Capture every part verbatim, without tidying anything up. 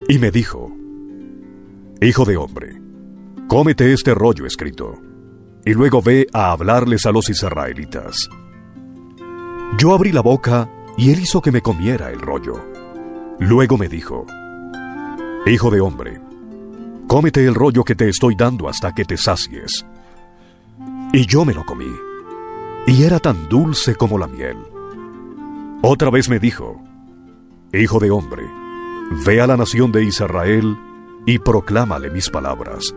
Y me dijo: Hijo de hombre, cómete este rollo escrito, y luego ve a hablarles a los israelitas. Yo abrí la boca, y él hizo que me comiera el rollo. Luego me dijo: Hijo de hombre, cómete el rollo que te estoy dando hasta que te sacies. Y yo me lo comí, y era tan dulce como la miel. Otra vez me dijo: Hijo de hombre, ve a la nación de Israel y proclámale mis palabras.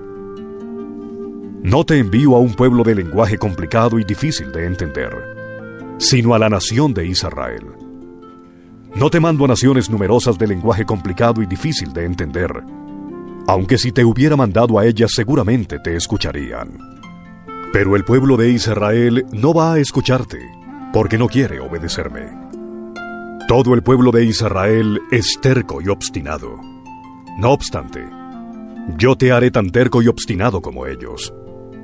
No te envío a un pueblo de lenguaje complicado y difícil de entender, sino a la nación de Israel. No te mando a naciones numerosas de lenguaje complicado y difícil de entender, aunque si te hubiera mandado a ellas seguramente te escucharían. Pero el pueblo de Israel no va a escucharte, porque no quiere obedecerme. Todo el pueblo de Israel es terco y obstinado. No obstante, yo te haré tan terco y obstinado como ellos.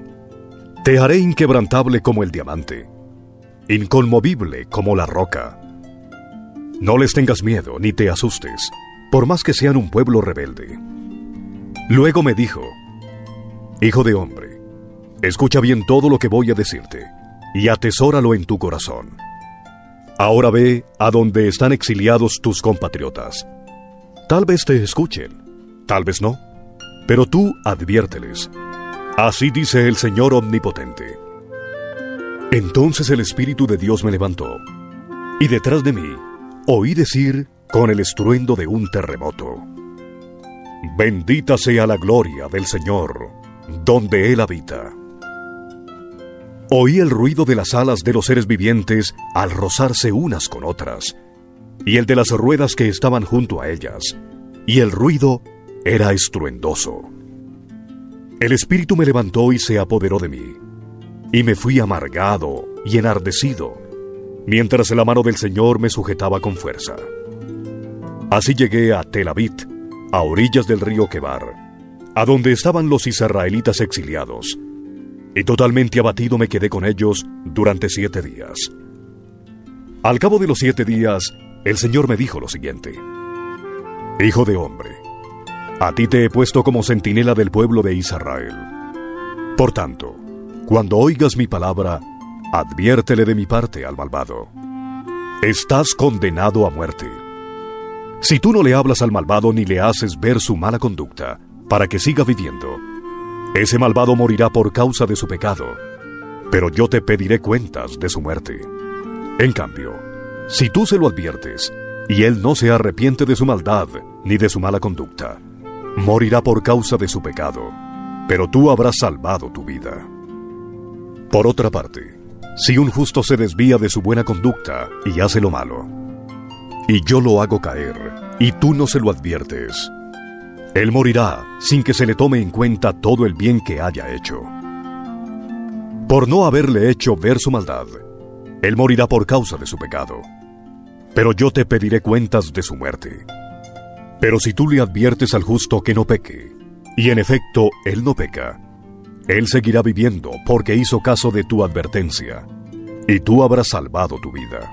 Te haré inquebrantable como el diamante, inconmovible como la roca. No les tengas miedo ni te asustes, por más que sean un pueblo rebelde. Luego me dijo: Hijo de hombre, escucha bien todo lo que voy a decirte, y atesóralo en tu corazón. Ahora ve a donde están exiliados tus compatriotas. Tal vez te escuchen, tal vez no, pero tú adviérteles. Así dice el Señor Omnipotente. Entonces el Espíritu de Dios me levantó, y detrás de mí oí decir con el estruendo de un terremoto: Bendita sea la gloria del Señor, donde Él habita. Oí el ruido de las alas de los seres vivientes al rozarse unas con otras, y el de las ruedas que estaban junto a ellas, y el ruido era estruendoso. El Espíritu me levantó y se apoderó de mí, y me fui amargado y enardecido, mientras la mano del Señor me sujetaba con fuerza. Así llegué a Tel Aviv, a orillas del río Quebar, a donde estaban los israelitas exiliados, y totalmente abatido me quedé con ellos durante siete días. Al cabo de los siete días, el Señor me dijo lo siguiente: Hijo de hombre, a ti te he puesto como centinela del pueblo de Israel. Por tanto, cuando oigas mi palabra, adviértele de mi parte al malvado. Estás condenado a muerte. Si tú no le hablas al malvado ni le haces ver su mala conducta, para que siga viviendo, ese malvado morirá por causa de su pecado, pero yo te pediré cuentas de su muerte. En cambio, si tú se lo adviertes, y él no se arrepiente de su maldad ni de su mala conducta, morirá por causa de su pecado, pero tú habrás salvado tu vida. Por otra parte, si un justo se desvía de su buena conducta y hace lo malo, y yo lo hago caer, y tú no se lo adviertes, él morirá sin que se le tome en cuenta todo el bien que haya hecho. Por no haberle hecho ver su maldad, él morirá por causa de su pecado, pero yo te pediré cuentas de su muerte. Pero si tú le adviertes al justo que no peque, y en efecto él no peca, él seguirá viviendo porque hizo caso de tu advertencia, y tú habrás salvado tu vida.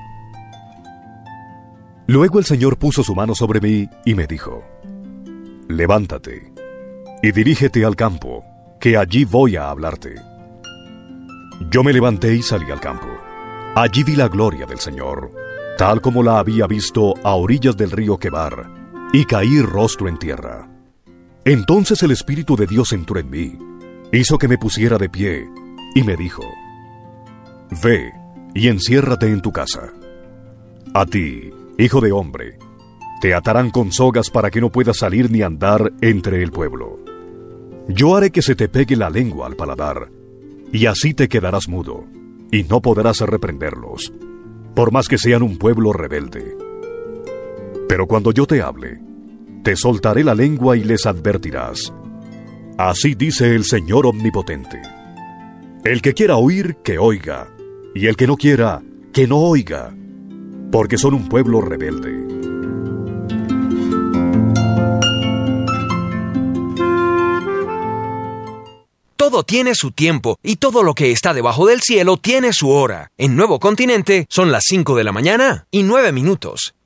Luego el Señor puso su mano sobre mí y me dijo: Levántate y dirígete al campo, que allí voy a hablarte. Yo me levanté y salí al campo. Allí vi la gloria del Señor, tal como la había visto a orillas del río Quebar, y caí rostro en tierra. Entonces el Espíritu de Dios entró en mí, hizo que me pusiera de pie, y me dijo: Ve y enciérrate en tu casa. A ti, hijo de hombre, te atarán con sogas para que no puedas salir ni andar entre el pueblo. Yo haré que se te pegue la lengua al paladar, y así te quedarás mudo, y no podrás reprenderlos, por más que sean un pueblo rebelde. Pero cuando yo te hable, te soltaré la lengua y les advertirás. Así dice el Señor Omnipotente. El que quiera oír, que oiga, y el que no quiera, que no oiga, porque son un pueblo rebelde. Todo tiene su tiempo, y todo lo que está debajo del cielo tiene su hora. En Nuevo Continente son las cinco de la mañana y nueve minutos.